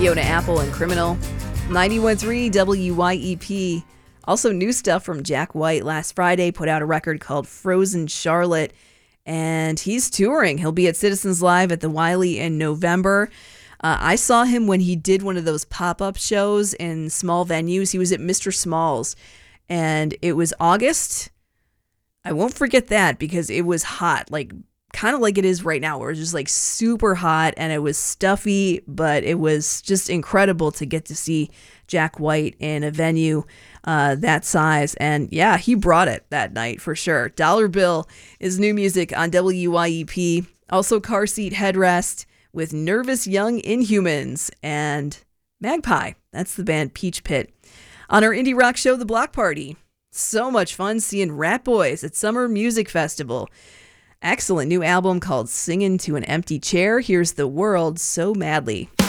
Fiona Apple and Criminal. 91.3 WYEP. Also new stuff from Jack White. Last Friday put out a record called Frozen Charlotte, and he's touring. He'll be at Citizens Live at the Wiley in November. I saw him when he did one of those pop-up shows in small venues. He was at Mr. Smalls, and it was August. I won't forget that because it was hot, like kind of like it is right now, where it's just like super hot and it was stuffy, but it was just incredible to get to see Jack White in a venue that size. And yeah, he brought it that night for sure. Dollar Bill is new music on WYEP. Also Car Seat Headrest with Nervous Young Inhumans and Magpie. That's the band Peach Pit. On our indie rock show, The Block Party. So much fun seeing Rat Boys at Summer Music Festival. Excellent new album called Singin' to an Empty Chair. Here's The World So Madly.